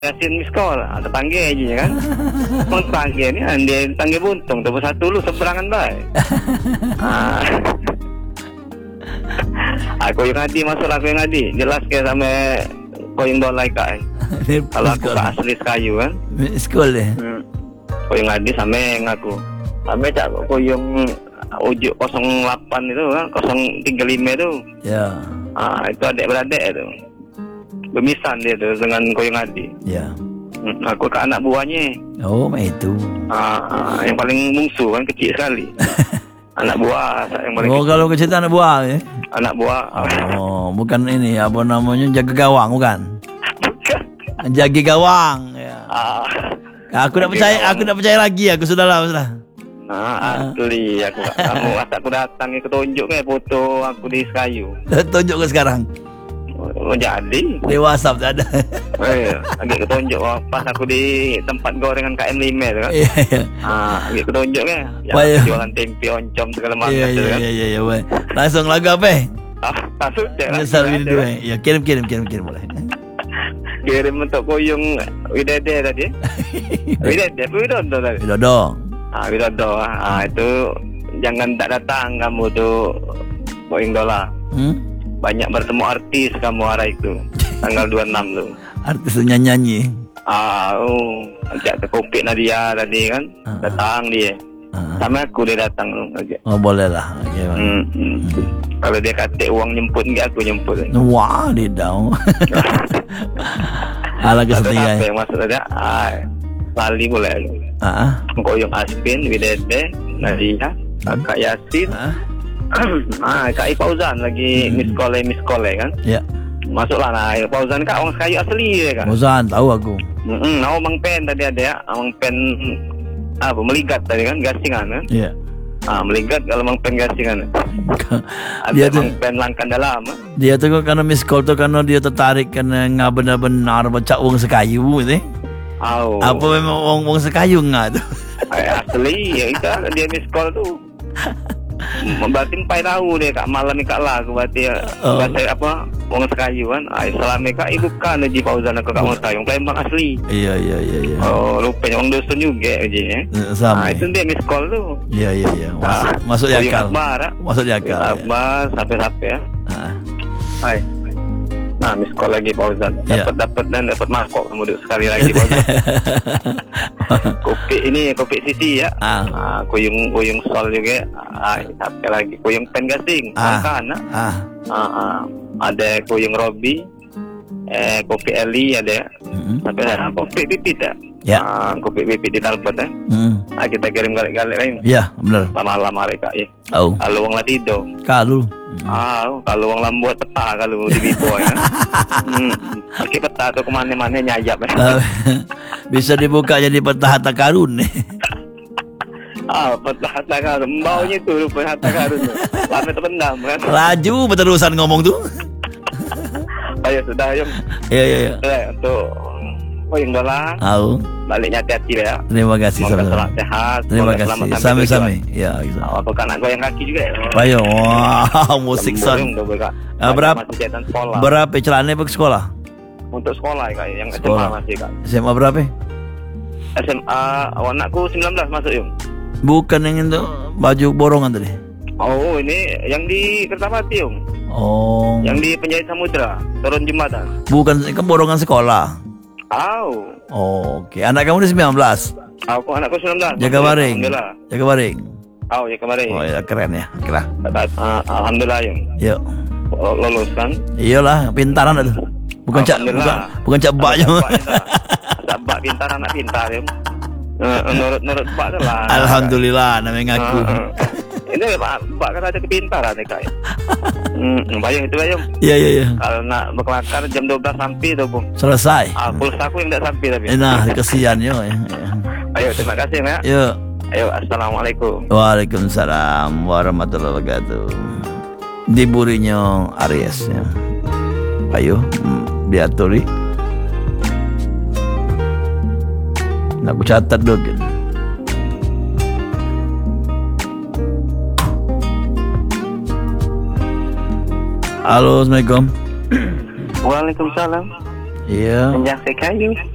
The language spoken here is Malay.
Yasin miskol, ada panggil aja kan. Pun panggil ni, dia panggil buntung. Tu satu lu seberangan baik. Aku yang ngadi masuk aku yang ngadi. Jelas ke sama kau yang dolai kak. Kalau aku tak asli kayu kan. Miskol deh. Kau yang ngadi sama ngaku. Sama cak kau yang ujuk 08 itu kan, 035 itu. Ya. Itu adik-beradik itu. Bermisan dia tu dengan Koyong Adi. Ya. Aku ke anak buahnya. Oh, itu. Yang paling bungsu kan, kecil sekali. Anak buah yang paling kecil. Kalau kecil anak buah ya? Anak buah. Oh, bukan ini apa namanya, jaga gawang bukan? Bukan. Jaga gawang ya. Aku tak percaya lagi, aku sudahlah. Asli aku datang ke tunjuk ke foto aku di Sekayu. Tunjuk ke sekarang. Jadi di WhatsApp tak ada. Agak ketunjuk pas aku di tempat gorengan KM5 tu kan. Agak ketunjuk kan. Yang jualan tempe oncom segala macam tu kan. Ya. Langsung lagu apa? Langsung dah. Ya, kirim boleh. Kirim untuk Koyong Widede tadi. Widodo tadi. Widodo. Itu jangan tak datang kamu tu Koyong Dola. Banyak bertemu artis kamu hari itu tanggal 26 tu. Artis nyanyi. Ajak ke Kopi Nadia tadi kan. Datang dia. Sama aku dia datang tu. Oh, boleh lah. Kalau dia kata uang jemput enggak, aku jemput. Wah, dia dah. Ala kesetia. Apa yang masuk tadi? Lali boleh. Koyong Aspin, Widede, Nadia, Kak Yasin. Kak Fauzan lagi miskole kan. Ya. Masuklah Fauzan Kak orang Sekayu asli dia kan. Fauzan tahu aku. Mang Pen tadi ada ya. Mang Pen meligat tadi kan, gasingan kan. Iya. Meligat kalau Mang Pen gasingan. Dia ada Mang Pen langkan dalam. Dia tu karena miskol tu karena dia tertarik karena benar-benar baca wong Sekayu gitu. Apa memang wong Sekayu ngah tu? Asli ya itu dia miskol tu. Berarti empai tahu dia kak malam ni kak lah aku berarti bahasa apa orang Sekayu kan. Selama kak ibu kan Haji Fauzan aku kak orang Sekayu Palembang asli. Iya. Rupanya orang dusun juga je sama. Itu dia miss call tu. Iya. Masuk di akal. Masuk di akal. Akbar sampai ya. Hai. Miss call lagi Fauzan. Dapat mangkok kamu duduk sekali lagi Fauzan. Kopi Sisi ya. Kuyung sol juga. Sampai lagi kuyung Pen Gasing. Ada kuyung Robi. Kopi Eli ada. Sampai kopi Pipit ya. Kopi Pipit di Talbot ya. Kita kirim galik-galik lain. Ya, benar. Lama-lama mereka ya. Kalau orang latido. Kalau orang lambuat peta kalau di Bipo ya. Pakai peta tu kemana-mana nyayap ya. Bisa dibuka jadi peta harta karun nih. Peta harta karun. Baunya tu rupa harta karun. Lama terpendam kan. Laju berterusan ngomong tu. Ayo sudah ayo. Iya. Untuk Koyong Dola. Baliknya hati-hati ya. Terima kasih sama-sama. Sehat. Terima kasih. Sama-sama. Ya. Apa kan aku yang kaki juga ya. Ayo. Wow, musik son. Berapa celana ke sekolah? Untuk sekolah kak, yang SMA masih kak. SMA berapa? SMA anakku 19 masuk yung. Bukan yang itu baju borongan tadi. Ini yang di Kertamati yung. Yang di Penjahit Samudra, turun jembatan. Bukan ke borongan sekolah. Oke. Anak kamu di 19? Anakku 19. Jaga baring. Jaga baring. Jaga baring. Ya keren ya. Kira. Alhamdulillah yung. Yuk. Lolos kan? Iyalah, pintaran itu. Bukan cak baknya. Cak bak pintar anak pintar yung. Menurut Pak lah. Alhamdulillah namanya ngaku. Ini Pak kan ada kepintaran nih kak. Bayang itu bayang. Iya. Kalau nak berkelakar jam 12 sampai tu pun. Selesai. Pulsa aku yang tak sampai tapi. Nah, kesian yo. Ayo terima kasih ya. Yuk. Ayo assalamualaikum. Waalaikumsalam warahmatullahi wabarakatuh. Di Burinyong Aries ya. Ayo diaturi. Nak aku catat dulu. Halo, Assalamualaikum. Waalaikumsalam. Iya. Penjang Sekayu.